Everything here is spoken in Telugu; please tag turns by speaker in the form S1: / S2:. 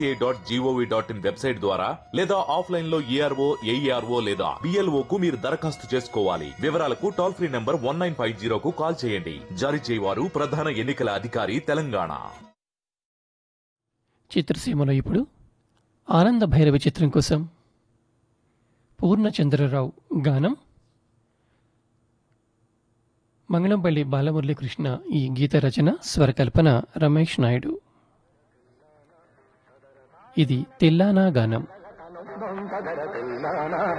S1: డాట్ వెబ్సైట్ ద్వారా లేదా ఆఫ్లైన్ లో ఏఆర్ఓ ఏఈఆర్ఓ లేదా బిఎల్ఓ కు మీరు దరఖాస్తు చేసుకోవాలి. వివరాలకు టోల్ ఫ్రీ నంబర్ 1950 కు కాల్ చేయండి. జారీ చేయవారు ప్రధాన ఎన్నికల అధికారి, తెలంగాణ.
S2: చిత్రసీమలో ఇప్పుడు ఆనంద భైరవి చిత్రం కోసం పూర్ణచంద్రరావు గానం, మంగళంపల్లి బాలమురళీకృష్ణ ఈ గీత రచన, స్వరకల్పన రమేష్ నాయుడు. ఇది తెల్లానా గానం.